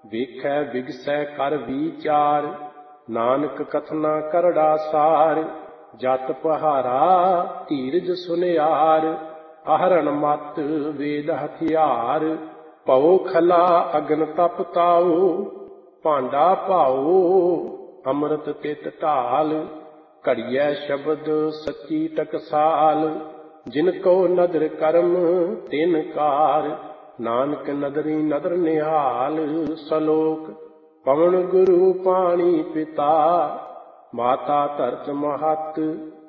ਵੇਖੈ ਵਿਗਸੈ ਕਰ ਵਿਚਾਰ, ਨਾਨਕ ਕਥਨਾ ਕਰੜਾ ਸਾਰ। ਜਤ ਪਹਾਰਾ ਧੀਰਜ ਸੁਨਿਆਰ, ਆਹਰਣ ਮਤ ਵੇਦ ਹਥਿਆਰ। ਭਉ ਖਲਾ ਅਗਨ ਤਪ ਤਾਉ, ਭਾਂਡਾ ਭਾਉ ਅੰਮ੍ਰਿਤ ਤਿਤ ਢਾਲ। ਘੜੀਐ ਸ਼ਬਦ ਸੱਚੀ ਟਕਸਾਲ, ਜਿਨ ਕੋ ਨਦਰ ਕਰਮ ਤਿਨ ਕਾਰ। ਨਾਨਕ ਨਦਰੀ ਨਦਰ ਨਿਹਾਲ। ਸਲੋਕ ਪਵਨ ਗੁਰੂ ਪਾਣੀ ਪਿਤਾ, ਮਾਤਾ ਧਰਤ ਮਹਤ।